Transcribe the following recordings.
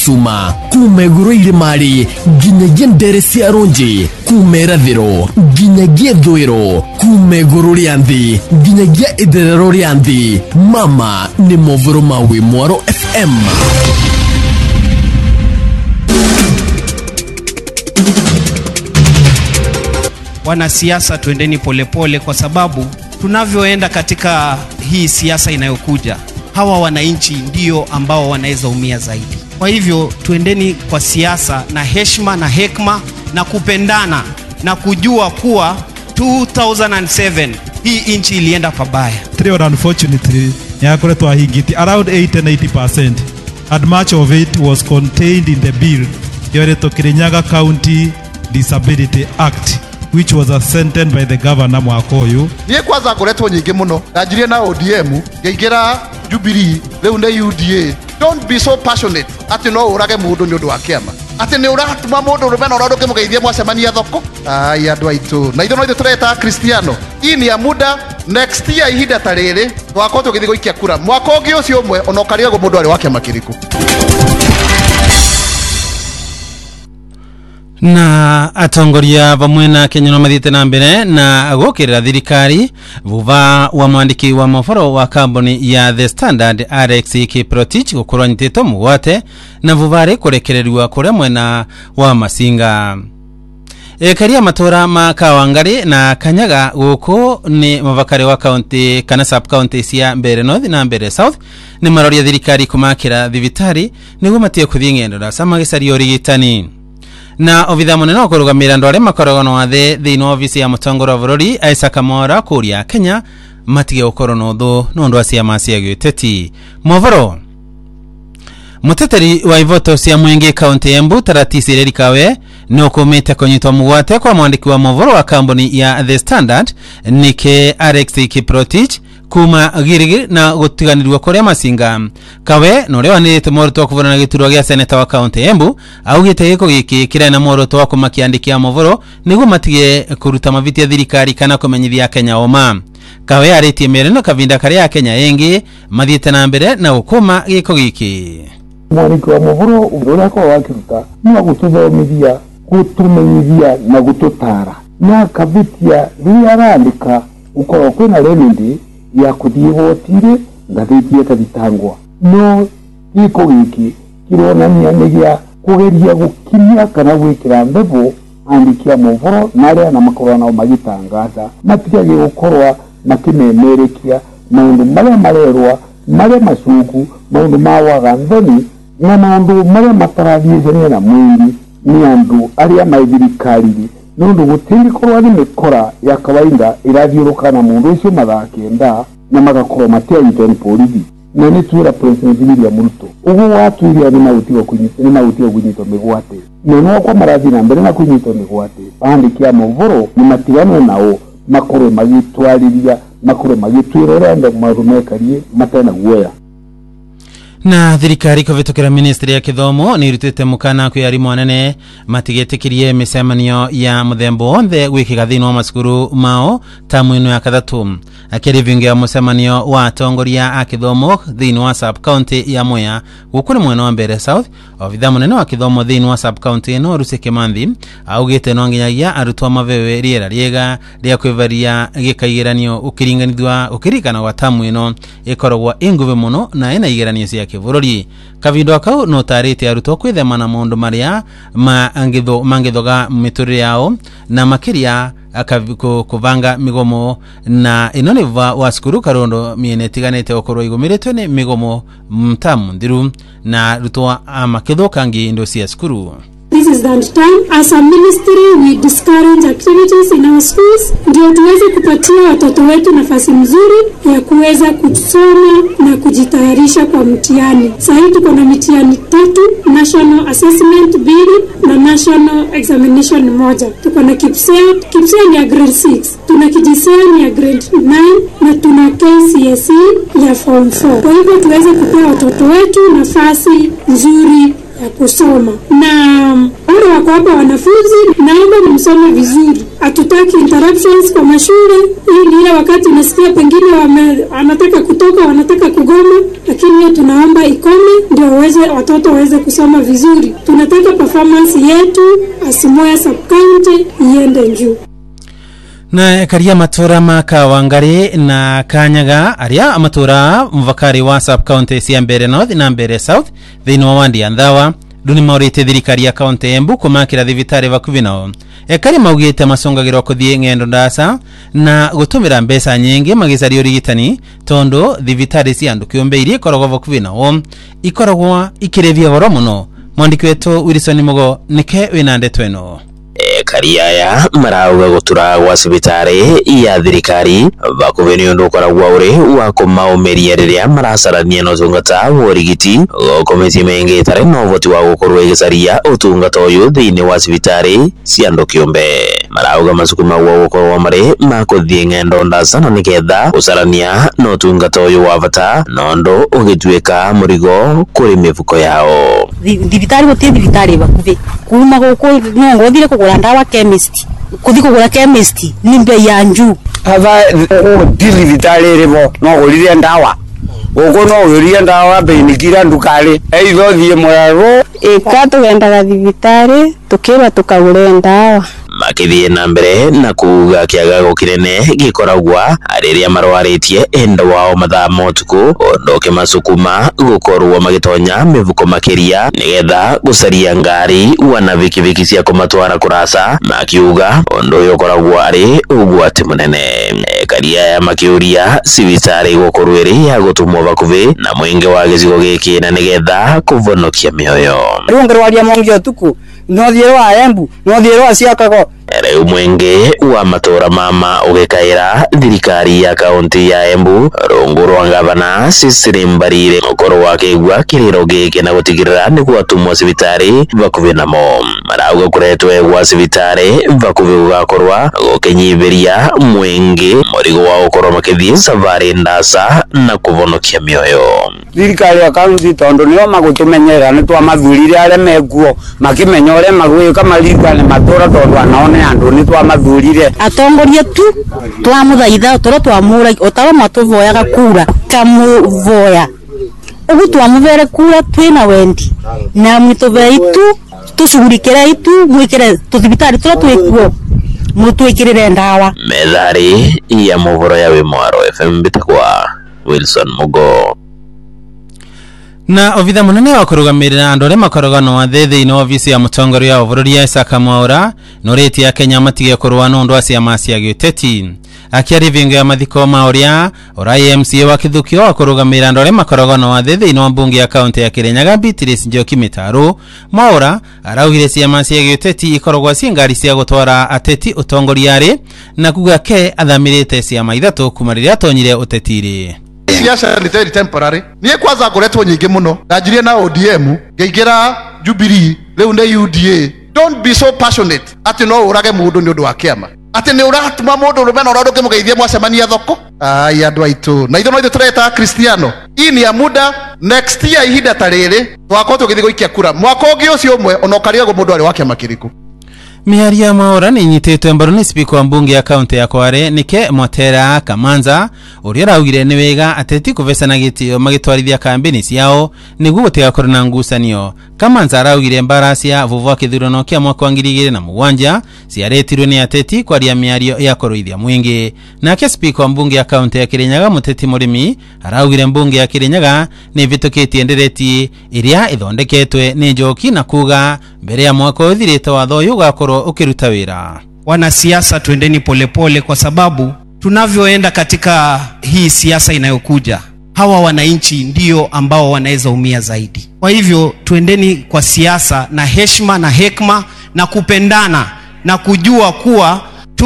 Kisuma, kumeguru irimari, ginyagia ndere cia Ronji, kumerathiro, ginyagia thwiro, kumeguru rianthi, ginyagia itherero rianthi. Mama ni movoro mawi Mwaro FM. Wanasiasa, tuendeni polepole kwa sababu tunavyoenda katika hii siasa inayokuja, hawa wananchi ndio ambao wanaweza umia zaidi. Kwa hivyo tuendeni kwa siasa na heshima na hekima na kupendana na kujua kuwa 2007 hii nchi ilienda pabaya. Unfortunately, yakoretwa hingiti around 80-90%, and much of it was contained in the bill yoreto Kirinyaga County Disability Act, which was assented by the governor Mwakoyu. Niye kwanza ngoretwo nyingi muno, najirie na ODM, ngeigira Jubilee, leu ne UDA. Don't be so passionate ati no urage mundu ni undu wa kiama. Ati ni uratuma mundu rumena uraruke mugeithie mwacemania thoko. Ai andu aitu. Na itho no tureta Cristiano. Hii ni ya muda, next year ihinda tariri twako tugithi guikia kura. Mwaka ungi ucio umwe onokaria go mundu ari wa kiama kiriku. Na atongoria bamwe na Kenya no mathite na mbere na gukirira thirikari vuva wa mwandiki wa moforo wa kambuni ya The Standard Alex Kiprotich gukorwo nyitito mugwate na vuvare kurekererwa kure mwena wa Masinga. Karia matora ma Kawangari na Kanyaga guku ni mavakare wa county kana sub county cia Mbere North na Mbere South ni maroria thirikari kumakira thibitari niguo matie kuthie ngendo na sama gisari origitani. Na obitha munene okurugamira ndware makorogono wathe thiini ofisi ya mutongoro wa bururi Isaac Mora kuria Kenya matige ukoro no thu no ndo acia macia giteti movoro muteteri wa ivoto cia Mwingi county Embu Taratisi Lerikawe no komete konyitwa mugwate kwa mwandiki wa movoro wa kambuni ya The Standard nike Alex Kiprotich kuma girigi na gutiganirwa kore Masinga. Kawe no rewa ni tumorto kuvuna gituro gya seneta wa county Embu augite giko giki kira na moroto wa kumakiandikia movoro niguo matige kuruta maviti ya thirikari kana kumenyithia Kenya oma. Kawe aritie mereno kavinda kare ya Kenya yengi mathiete na mbere na gukuma giko giki. Mwandiki wa movoro uria ko wakiruta ni gututhomithia, gutumenyithia na gututara na kavitia ria arandika ukorwo kwina remindi ya kuthie gotire ngathithie tabitangwa no giko giki kironania nigia kugeria gukiria kana gwikira mbevo andikia movoro naria na makorona magitangaza matige gukorwa makimemerekia maundu maria marerwa maria masuku maundu mawaga nthoni na maundu maria matarathie na mwiri ni andu aria maithirikari nundu gutiri korwa ni mikora ya kawaida irathiuruka na mundu ucio mathakenda na magakorwo matianyitwo ni polisi na ni twira president William Ruto ugu watuiria ni mautigo kunyitwo migwate no kwa marathi na mbere na kunyitwo migwate andikia movoro ni matigano nao makorwo magitwariria makorwo magitwirora ndo marumekarie matena guoya. Na thirikari kuvitukira ministry ya kithomo ni irutite mukana ku yari mwanene matigetikirie misemanio ya muthembo onthe gwikiga thiini wa masukuru mao tamu ino ya kathatu. Akirivingia musemanio wa atongoria a kithomo thiini wa sub county ya Mwea gukuri mwena wa Mbere South, obitha munene wa kithomo thiini wa sub county ino Rusi Kimanthi augite no nginyagia arutwa mavewe riera riega ria kwivaria gikaigeranio ukirikana wa tamu ino ikorogwa inguve muno na ina igeranio cia kivururi. Kavindo akau no tarite arutwa kwithema na maundu maria mangithoga miturire yao na makiria kuvanga migomo na inoniva wa skuru karondo miene tiganete okoro igomiretwe ni migomo mtamu ndiru na rutwa amakithokangi ndo cia skuru. This is the time as a ministry we discourage activities in our schools ndio tuweze kupatia watoto wetu nafasi nzuri ya kuweza kusoma na kujitayarisha kwa mtihani. Sasa tuko na mitihani 3, National Assessment 2 na National Examination 1. Tuko na KPSEA ni ya grade 6, tuna KJSEA ni ya grade 9 na tuna KCSE ya form 4. Kwa hivyo tuweze kupea watoto wetu nafasi nzuri ya kusoma. Na wale wako hapa wanafunzi, naomba msome vizuri. Hatutaki interruptions kwa mashule. Hii ni ile wakati unasikia pengine wanataka kutoka, wanataka kugoma, lakini hiyo tunaomba ikome ndio watoto waweze kusoma vizuri. Tunataka performance yetu Asimoya sub-county iende juu. Na karia matura maka Wangari na Kanyaga aria amatura mvakari wa sub-county cia Mbere North na Mbere South thini wa wandi ya Nthawa duni maurite thirikari ya kaunti Embu kumakira thibitari bakuvi nao. Ekari maugite masongagirwa kuthie ngendo ndasa na gutumira mbeca nyingi magicaria urigitani tondo thibitari cia andu kiumbe iria ikoragwo bakuvi nao ikoragwo ikirevia goro muno. Mwandiki wetu Wilson Mugo nike wina ndeto eno. Kariaya marauga gutura gwa cibitari ya thirikari bakuvi ni undu ukoragwo uri wa kumaumiria riria maracarania na utungata wa urigiti komiti mengi itari na uvoti wa gukorwo igicaria utungata uyu thiini wa cibitari cia andu kiumbe. Marauga macukuma wa gukorwo mari makuthie ngendo ndasa na nigetha gucarania na utungata uyu wa bata nondo ugituika murigo kuri mifuko yao. Thibitari gutie thibitari bakuvi kuma guku no ngothire kugura ndawa chemist kuthi kugura chemist ni mbei ya nju ava thibitari ribo no gurire ndawa uko no gurire ndawa bei nikira ndukari eitho thie moraro tugenda thibitari tukira tukagura ndawa makithie na mbere na kuga kiagago kinene gikoragwa ariria marwaritie endo wao mathaa motuku ondoke masukuma gukorwo magitonya mivuko makiria nigetha gucaria ngari wana vikiviki cia kumatwara kurasa makiuga ondo yokoragwa ari ugwati munene. Karia ya makiuria cibitari gukorwo iri ya gutumwo bakuvi na mwingi wa gicigo giki na nigetha kuvonokia mioyo. Rungirwaria mongi otuku no thiero Embu no thiero Ciakago Rĩu mwenge wa matora mama ugikaira thirikari ya kaunti ya Embu rungu rwa gavana Cecily Mbarire ukoro wakigwa kiriro giki na gutigirira ni gwatumwo cibitari bakuvi namo. Marauga kuretwe gwa cibitari bakuvi gugakorwa gukinyibiria mwenge murigo wa ukoro makithie safari ndasa na kuvonokia mioyo. Thirikari ya kaunti tondo nio magutumenyera ni twa mathurire are meguo makimenya ore magwika maligwa ni matora tondo anaone andu ni twa mathurire atongoria tu twa muthaitha toro twa mura otaro matuvoyaga kura kamuvoya ugu twa muvere kura twina wendi na mwituveitu tucugurikire itu mwikire tuthibitari toro twikuo mutwikirire ndawa. Methari ya muvoro ya Wimwaro FM bitakwa Wilson Mugo. Na ovitha munene wa kurugamirira andu aria makoragano wa thethini wa ofisi ya mutongoria wa bururi Isaac Mwaura noreti ya Kenya matige kurwa nundu wa ciama cia giuteti akiari vingo ya mathiko Mauria ora MCA wa Kithukio wa kurugamirira andu aria makoragano wa thethini wa mbunge ya kaunti ya Kirinyaga Beatrice Njoki Mitaru. Mwaura araugire ciama cia giuteti ikoragwa cingari cia gutwara ateti utongoriari na kuga ke athamirite ciama ithatu kumariria atonyire utetiri. Siasa ni very temporary. Niye kwanza ngoretwo nyingi muno. Ndajirie na ODM, ngeigira Jubilee, leu nde UDA. Don't be so passionate ati no urage mundu ni undu wa kiama. Ati ni uratuma mundu rumena uradoke mugeithie mwacemania thoko. Ai andu aitu. Na itho no ithu tureta Cristiano. Hii ni ya muda, next year ihinda tariri twako tugithi guikia kura. Mwaka ungi ucio umwe onokaria go mundu ari wa kiama kiriku. Miaria Mwaura ni nyititwe mbaru ni spika wa mbunge ya kaunti ya Kware Nike Motera Kamanza uria raugire ni wega ateti kuvesana gitio magitwarithia kampeni ciao niguo gutiga korona ngucanio. Kamanza raugire mbara cia vuvwa kithurano kia mwaka wa 2007 ciaretirwe ni ateti kwaria miario ya kuruithia mwingi. Nake spika wa mbunge ya kaunti ya Kirinyaga Muteti Murimi araugire mbunge ya Kirinyaga ni vitukitie ndereti iria ithondeketwe ni Njoki na kuga mbere ya mwaka uthirite watho yugakorwo ukiruta wira. Wanasiasa twendeni polepole kwa sababu tunavyoenda katika hii siasa inayokuja hawa wananchi ndio ambao wanaweza umia zaidi. Kwa hivyo tuendeni kwa siasa na heshima na hekima na kupendana na kujua kuwa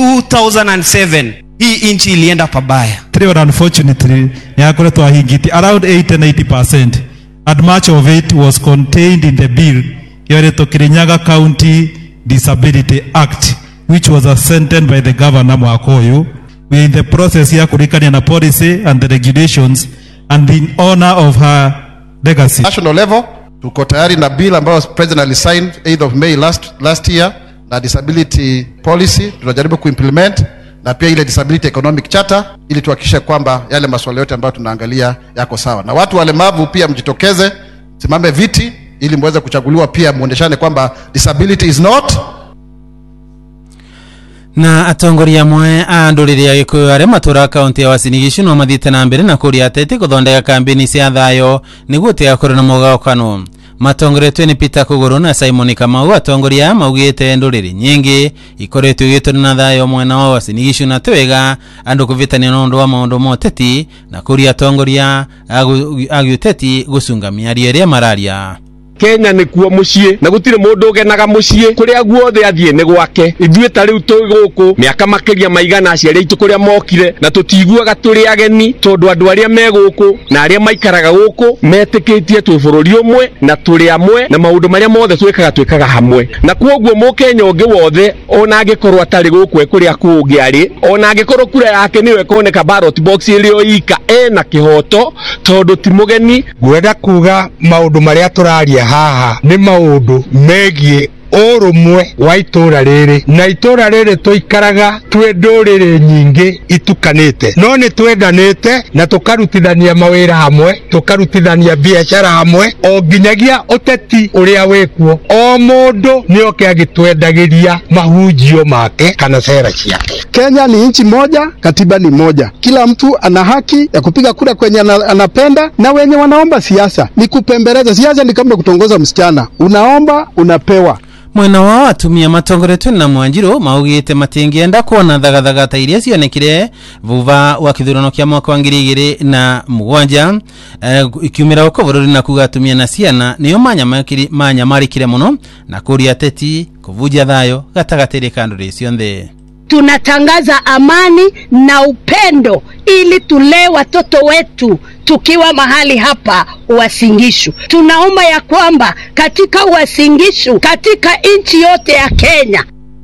2007 hii inchi ilienda pabaya. Unfortunately, yakoretwo ahingiti around 80-90%, and much of it was contained in the bill yoretwo Kirinyaga County Disability Act, which was assented by the governor Mwakoyu. We are in the process ya kurikania na policy and the regulations, and in honor of her legacy. National level, Tuko tayari na bill ambayo president alisign 8th of May last year na disability policy tunajaribu kuimplement, na pia ile disability economic charter, ili tuhakikishe kwamba yale masuala yote ambayo tunaangalia yako sawa. Na watu walemavu pia mjitokeze, simame viti ili muweze kuchaguliwa, pia muondeshane kwamba disability is not. Na atongoria mwe anduriria gikuyu aria matura kaunti ya Uasin Gishu no mathite na mbere na kuria atete kuthondeka kambini cia thayo niguo tigakorwo na mugaukano. Matongoretwe ni Peter Kuguru na Simon Kamau. Atongoria maugite nduriri nyingi ikoretwe igitwo na thayo mwena wa Uasin Gishu na twega andu kuvitania na undu wa maundu moteti na kuria atongoria agiuteti gucungamia rieria mararia. Kenya ni kuo mucie na gutire mundu ugenaga mucie kuria guothe athie ni gwake. Ithuĩ ta riu tũ gũkũ miaka makiria maigana aciari aitu kuria mokire na tutiguaga turi ageni tondu andu aria me gũkũ na aria maikaraga gũkũ metikitie twi bururi umwe na turi amwe na maundu maria mothe twikaga hamwe. Na kuoguo Mukenya ungi wothe ona angikorwo atari gũkũ kuria kungi ari ona angikorwo kura yake niwe kuoneka ballot box ilio ika na kihoto tondu ti mugeni. Gwenda kuga maundu maria turaria haha ni maundu megie urumwe wa itura riri, na itura riri tuikaraga twi nduriri nyingi itukanite no ni twendanite na tukarutithania mawira hamwe, tukarutithania biashara hamwe, o nginyagia uteti uria wikuo o mundu ni oke agitwendagiria mahunjio make kana sera ciake. Kenya ni nchi moja, katiba ni moja. Kila mtu ana haki ya kupiga kura kwenye anapenda, na wenye wanaomba siasa ni kupembeleza. Siasa ni kama kutongoza msichana, unaomba unapewa. Mwena wao atumia matongoretwe na Mwanjiru maugite matingienda kuona thagathaga ta iria cionekire vuva wa kithurano kia mwaka wa 2007 ikiumira uko bururi na kuga atumia na ciana niyo manyamarikire muno na kuria teti kuvuja thayo gatagati ka nduri cionthe. Tunatangaza amani na upendo ili tulee watoto wetu tukiwa mahali hapa Uasin Gishu. Tunaomba ya kwamba katika Uasin Gishu, katika nchi yote ya Kenya.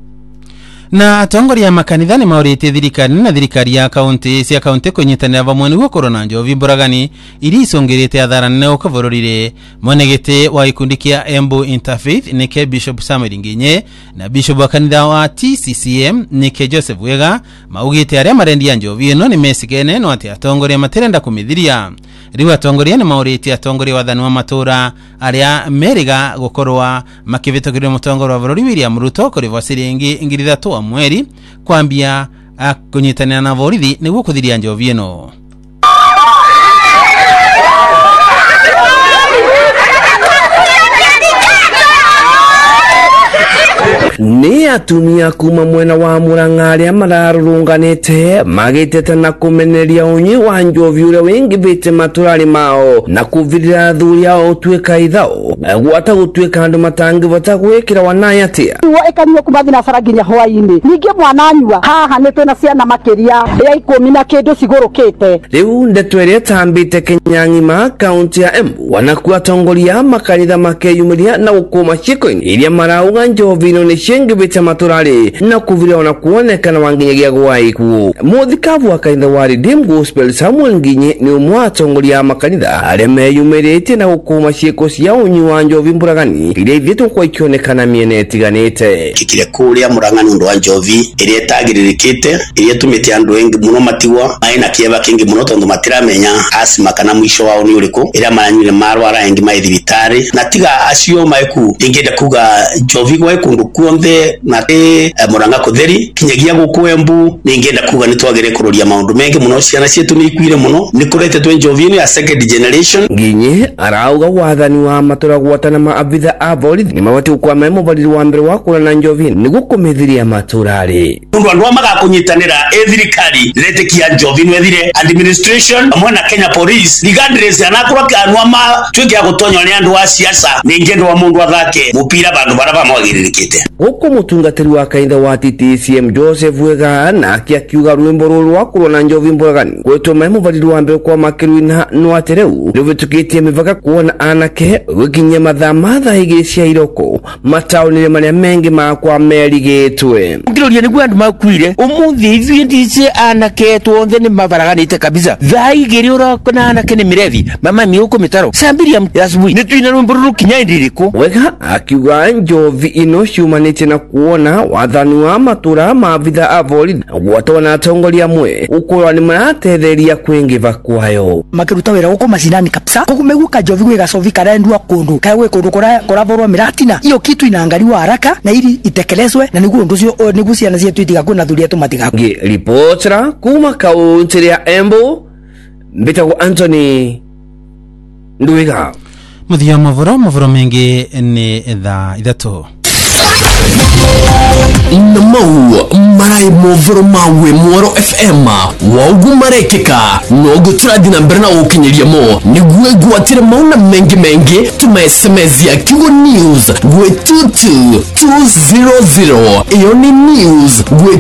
Na atongoria makanithani maurite thirikari ya kaunti cia kaunti kunyitanira vamwe niguo korona njovi mburagani iri icungirite athara nene ukavururire. Mwenegete wa ikundi kia Embu Interfaith nike Bishop Samuel Nginye na Bishop wa kanitha wa TCCM nike Joseph Wega maugite aria marendia njovi ino ni mesigene no ati atongoria matirenda kumithiria. Riu atongoria ni maurite atongoria wathani wa matura aria meriga gukorwa makivitokire mutongoria wa bururi William Ruto kuri vasiringi ngiri 3 wa mweri kwambia kunyitanira na borithi niguo kuthiria njovi ino. Ni atumia kuma mwena wa Murang'a aria mararurunganite magitete na kumeneria unyi wa njovi uria wingivite maturari mao na kuvirira athuri ao tuika ithao gwata gutuika andu matangivota gwikira wanaya atia ekanio kumathi na faraginya hwaini ninge mwana anyua haha ni twina ciana makiria ya 10 na kindu cigurukite. Riu ndeto iria tambite Kenya ng'ima kaunti ya Embu wanakuwa tongoria makanitha makeyumiria na gukuma ciiko-ini iria marauga njovi ino ni shengivite maturari na kuviria ona kuonekana wanginyagia gwaiku. Muthikavu wa kanitha wa Redeemed Gospel Samuel Nginye ni umwe wa atongoria makanitha aria meyumirite na gukuma ciiko cia unyi wa njovi mburagani iria ithitwo kwa ikionekana miene itiganite. Kikire kuria Murang'a ni undu wa njovi iria itagiririkite iria tumite andu wengi muno matigwa aina kieba kingi muno tondu matiramenya asima kana mwisho wao ni uriku iria maranyire marwara engi maithibitari na tiga acio maiku ingenda kuga njovi gwa kundu kuonthe na Murang'a kutheri kinyagia guku Embu ningenda kuga nitwagire kururia maundu mengi muno ciana cietu ni ikuire muno ni kurete twe njovi ya second generation. Nginye arauga wathani wa matura gwatana ma abitha a borithi ni mawati kwa memo bali wa mbere wa kula na njovi ni gukumithiria maturari undu andu magakunyitanira thirikari retekia njovi nwethire administration amwe na Kenya Police regardless anakura kanwa ma twige gutonyo ni andu wa siasa ningendo wa mundu athake mupira bandu baraba mwagiririkite. huku mutungatiri wa kanitha wa TTCM Joseph Wega na akiuga rwimbo ruru rwa kurona Njovi Mbũragani gwĩtũma mũbarĩri wa mbere kwa makĩrũina nwatereu rũvĩtũkĩtie mĩvaka kuona anake gũkinyia mathaa ma thaa igĩrĩ cia iroko mataũni-inĩ marĩa mengi makwa merigĩtwe. Ngĩroria nĩguo andũ makuire ũmũthĩ ithuĩ ndice anake tuothe nĩ mavaraganĩte kabisa. Thaa igĩrĩ ũrakona anake nĩ mĩrethi mamami huko mitaro sambiria asubuhi nĩ tuina rwimbo ruru kinya ndiriko. Wega akiuga Njovi ino ciumanĩte na kuona wathani wa matũra maabitha a borithi gwatona atongoria amwe ukorwa nĩ maratetheria kwĩngĩva kwayo makĩruta wĩra gũkũ macinani kabisa kũgumeguka Njovi gwĩgacovi karendwa kũndũ kae gwĩ kũndũ kũravorwo mĩratina iyo kitu inaangaliwa haraka na ili itekelezwe na nĩguo ũndũ ũcio nĩguo ciana cietu itigakwĩna thuria tũmatigaku. Ripotera kuma kaunti ya Embu mbitagwo Anthony Ndwiga. Muthia mavoro mengi ni thaa ithatu. Namau marai movoro mawe Mwaro FM waugu marekeka nogo turadina mberna ukinyeria mo niguwe guatire mauna mengi tuma SMS ya Kigo News gwe 22200 iyo ni news gwe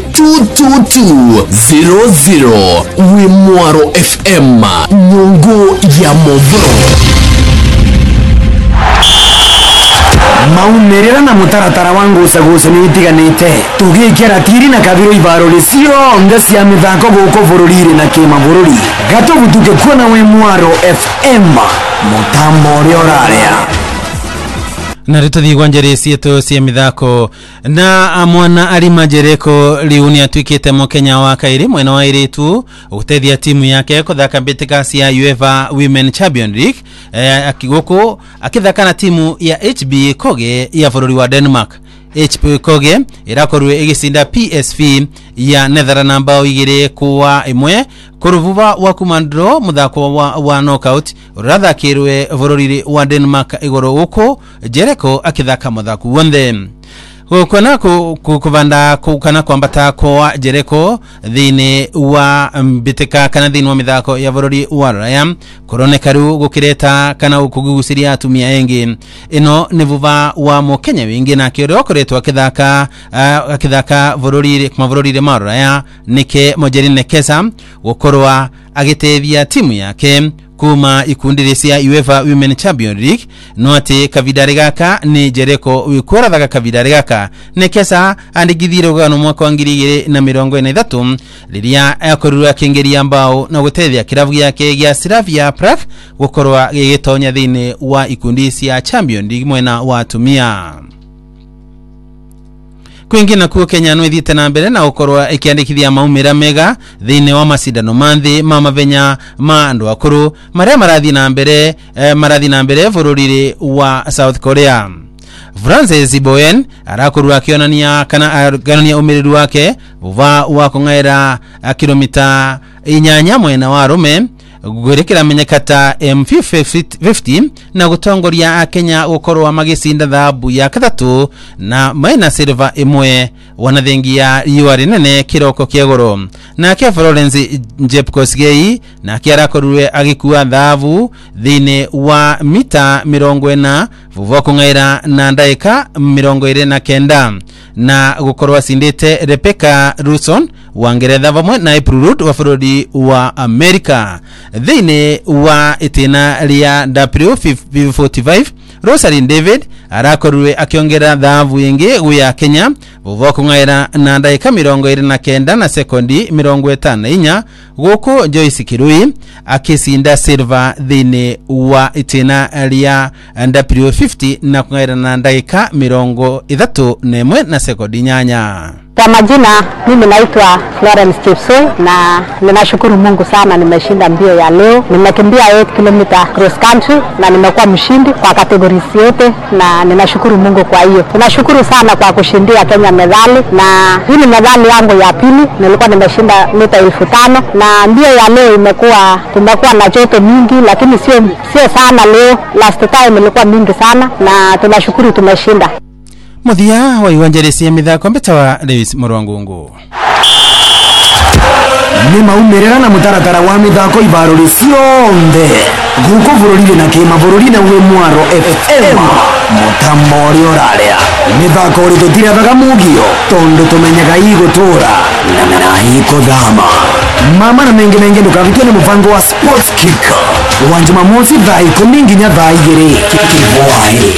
22200 we Mwaro FM nyongo ya movoro. Maumerera na mutaratara wangu usagusa ni itiganite tugikira tiri na kabiro ibaro lisio ngasi ya mithako guko bururire na kima bururi gato gutuke kuona we Mwaro FM mutambo rioraria na rituthi gwanjere sieto cia mithako na mwana Arima Jereko liuni atwikite Mukenya wa kairi mwena wa iritu gutethia timu yake kuthaka mbitika cia UEFA Women Champions League akigoko akithaka na timu ya HB Koge ya bururi wa Denmark. HB Koge irakorwe igicinda PSV ya Netherlands bao 2-1 kuruvuva wa kumandro muthako wa knockout urathakirwe bururi wa Denmark igoro uko Jereko akithaka muthako wonde kukona kuvanda kukana kwambata kwa Jereko thini wa mbitika kana thini wa mithako ya bururi wa Raya koronekaru gukireta kana ukuguguciria atumia engi ino ni vuva wa Mukenya wingi na kioro koretwa akithaka bururi kuma bururi ma Raya nike Mojerine Kesa gukorwa agitethia timu yake kuma ikundire cia UEFA Women Champions League no ati kavidare gaka ni Jereko wikora daga kavidare gaka Nekesa andigithiro gano mwaka wa 2023 riria akorura kingeria mbao na gutethia kiravu yake gya Slavia Prague gukorwa gigitonya thini wa ikundi cia Champions League mwena wa atumia. Kwingina kuo Kenya no ithite na mbere na ukorwa ikiandikithia maumira mega thine wa masidano manthi mama venya ma andu akuru maria marathi na mbere bururire wa South Korea. Francis Bowen arakorwa akionania kana aganania umiriru wake vuva wa kungaira kilomita 8 mwena wa Rome gwerekera menyekata M50 na gutongoria Kenya gukorwa magicinda thabu ya kathatu na maina silver imwe wanathengia yuari nene kiroko kiegoro na kia Florence Jepkosgei na kia rakorwe agikua thabu thine wa mita 40 vuva kungaira na ndaika 29 na gukorwa sindite Rebecca Ruson wa Ngeretha vamwe na April Root wa bururi wa America thine wa itina ria W45 Rosalind David arakorwe akiongera thavu yengi guya Kenya vuva kungaira na ndaika 29 na sekondi 54 guko Joyce Kirui akisinda silver thine wa itina ria W50 na kungaira na ndaika 31 na sekondi 8. Kwa majina mimi naitwa Florence Chepsoi na ninashukuru Mungu sana nimeshinda mbio ya leo. Nimekimbia 8 km cross country na nimekuwa mshindi kwa kategoria yote na ninashukuru Mungu kwa hiyo. Tunashukuru sana kwa kushindia Kenya medali na hii ni medali yangu ya pili. Nilikuwa nimeshinda mita 1500 na mbio ya leo tumekuwa na joto mingi lakini sio sana leo. Last time ilikuwa mingi sana na tunashukuru tumeshinda. Muthia wa iwanjere cia mithako mbeta wa Lewis Murwangungu. nĩ maumerera na mũtaratara wa mĩthako ibarũri cionthe gũkũ bũrũri na kĩmabũrũri na wĩ Mwaro FM mũtambo ũrĩa ũrarĩa mĩthako ũrĩ tũtirathaga mugio tondũ tũmenyaga igũtũra na ikũthama mama na mengi ndũkavikio nĩ mũbango wa Sports Kick wa Jumamosi thaa 10 nginya thaa 2 kĩbwaĩ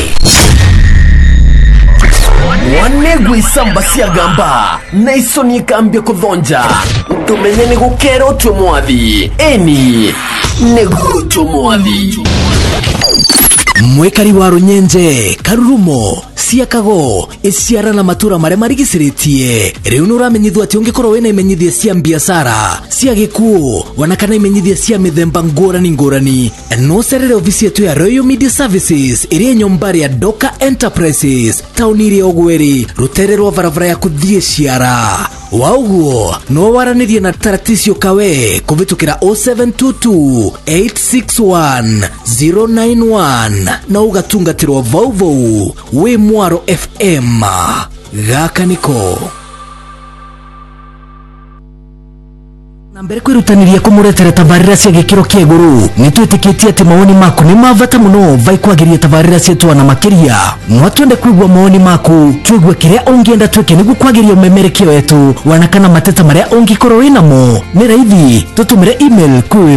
wanegwi samba siagamba na isoni ikambia kuthonja tumenye ni gukero tumwathi eni neguru tumwathi mwekari wa Runyenje Karurumo Siakago Isiara na matura mare marigiciritie riu nuramenyithwa ati ungikorwo wena imenyithia cia biashara cia gikuo wanakana imenyithia cia mithemba ngurani no serere ofisi yetu ya Royal Media Services iria nyombari ya Doka Enterprises tauni iria ogweri rutere rwa barabara ya kuthie Ciara wauguo no waranirie na Taratisio Kawe kuvitukira 0722 861 091 na ugatungatirwa vauvau we Mwaro FM gaka niko Nambere kwirutaniria kumuretera tabarira cia gikiro kia iguru nitwitikitie ati maoni maku ni mavata muno vai kwagiria tabarira cia twana makiria mwatwende kuigwa maoni maku tuigwe kiria ungienda tweke nigu kwagiria umemerekio yetu wanakana mateta maria ungikorwo winamo ni raithi tutumire email kwi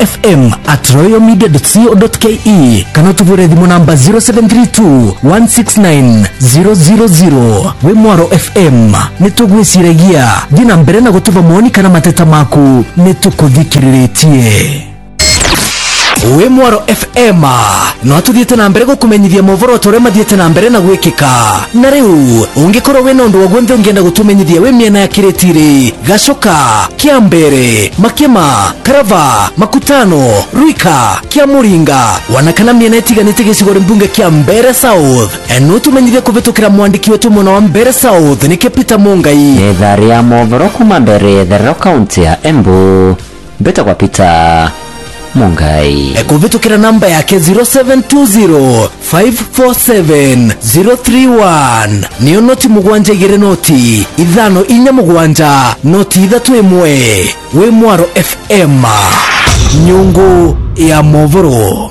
mwarofm@royalmedia.co.ke kana tuvure thimu namba 0732 169 000 we Mwaro FM nitugwiciragia thina mbere na gutuva maoni kana mateta maku nitukuthikiritie we Mwaro FM no atuthiete na mbere gukumenyithia movoro tore mathiete na mbere na gwikika na riu ungikorwo we no ndu ogwenthe ungienda gutumenyithia we miena ya kiretiri gacoka kiambere makema karava makutano ruika kia muringa wanakana miena itiganite gicigore mbunge kia Mbere South no tumenyithia kuvitukira mwandiki wetu mwana wa Mbere South ni Peter Mungai etharia movoro kuma Mbere the county ya Embu beta kwa Peter Mungai kuvitukira namba yake 0720 547 031 niyo noti mugwanja igere noti ithano inya mugwanja noti ithatu imwe we Mwaro FM nyungu ya movoro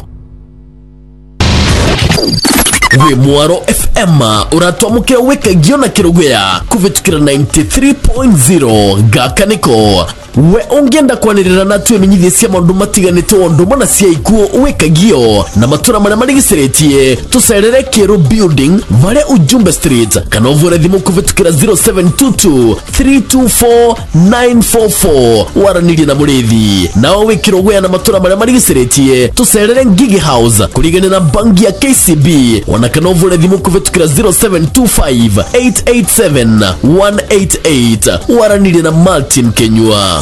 we Mwaro FM uratwamuke weke giona kirugwea kuvitukira 93.0 gaka niko we ungienda kwanirira na tuwe menyithia cia maundu matiganite ondu mana cia ikuo wekagio na matura maria marigiciretie tucerere Kiru Building vare Ujumbe Street kana uvure thimu kuvitukira 0722 324 944 waranirie na murithi nao wikirogwea na matura maria marigiciretie tucerere Ngigi House kurigane na bangi ya KCB wanakana uvure thimu kuvitukira 0725 887 188 waranirie na Martin Kenyua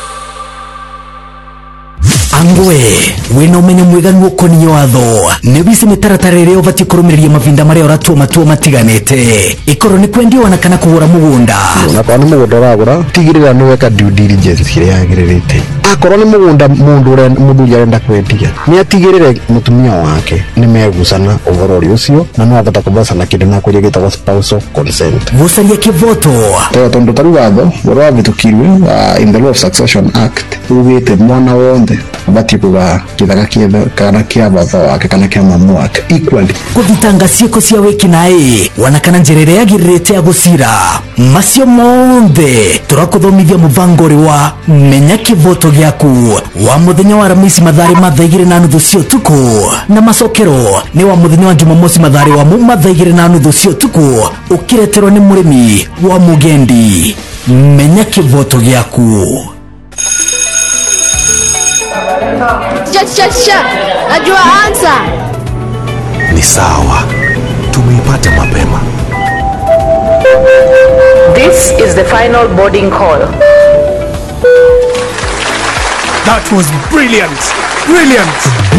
angwe wena umenye mwiganu ukoni watho nebisi mitaratara iria ubati kurumiria mavinda maria uratua matua matiganite ikoro ni kwendia wanakana kugura mugunda na kwa ni mugunda uragura tigirira ni weka due diligence iria yagiririte akoro ni mugunda mundu arenda kwendia ni atigirire mutumia wake ni megusana uvorori ucio na no abata kubasana kindu na kuria gitagwo spousal consent gucaria kivoto tondu taru watho wora vitukirwe in the Law of Succession Act ugite mwana wonde abati kuga kithaga kietha kana kia batho wake kana kia mamu wake equally kuthitanga ciiko cia wiki nae wanakana njerere yagiririte ya gucira macio monthe turakuthomithia muvangori wa menya kivoto giaku wa muthenya wa Ramisi mathari mathaigire na nuthu cio tuku na macokero ni wa muthenya wa Jumamosi mathari wa mu mathaigire na nuthu cio tuku ukireterwo ni murimi wa mugendi menya kivoto giaku najua ansa ni sawa tumeipata mapema. This is the final boarding call. That was brilliant.